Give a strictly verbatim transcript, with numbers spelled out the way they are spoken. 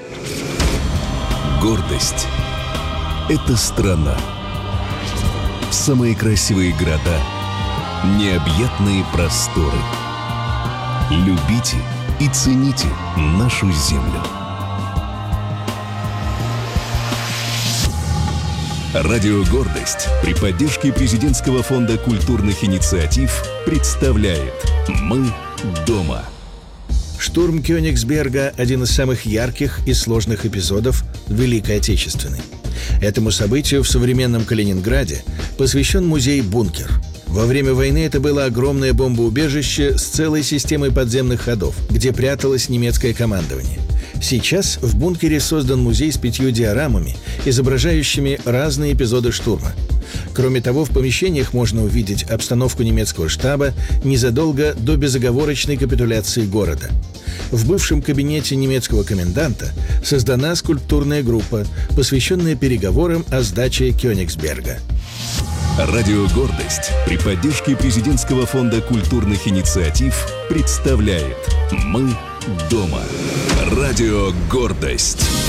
Гордость — это страна. Самые красивые города, необъятные просторы. Любите и цените нашу землю. Радио «Гордость» при поддержке Президентского фонда культурных инициатив представляет «Мы дома». Штурм Кёнигсберга – один из самых ярких и сложных эпизодов Великой Отечественной. Этому событию в современном Калининграде посвящен музей-бункер. Во время войны это было огромное бомбоубежище с целой системой подземных ходов, где пряталось немецкое командование. Сейчас в бункере создан музей с пятью диорамами, изображающими разные эпизоды штурма. Кроме того, в помещениях можно увидеть обстановку немецкого штаба незадолго до безоговорочной капитуляции города. В бывшем кабинете немецкого коменданта создана скульптурная группа, посвященная переговорам о сдаче Кёнигсберга. Радио «Гордость» при поддержке Президентского фонда культурных инициатив представляет «Мы дома». Радио «Гордость».